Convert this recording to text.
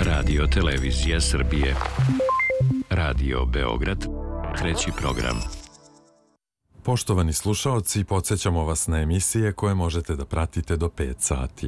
Radio Televizija Srbije. Radio Beograd, treći program. Poštovani slušaoci, podsjećamo vas na emisije koje možete da pratite do 5 sati.